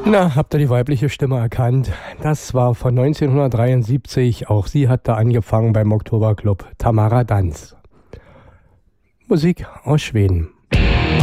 Na, habt ihr die weibliche Stimme erkannt? Das war von 1973. Auch sie hat da angefangen beim Oktoberclub. Tamara Danz. Musik aus Schweden.